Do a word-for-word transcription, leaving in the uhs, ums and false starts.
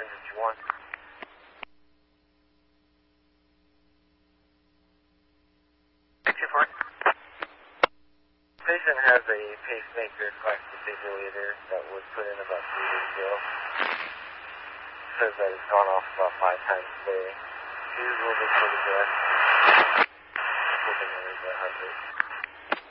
Is it you want? two four. Patient has a pacemaker slash defibrillator that was put in about three days ago. Says that it's gone off about five times a day. He's a little bit short of breath. Hoping there is a heartbeat.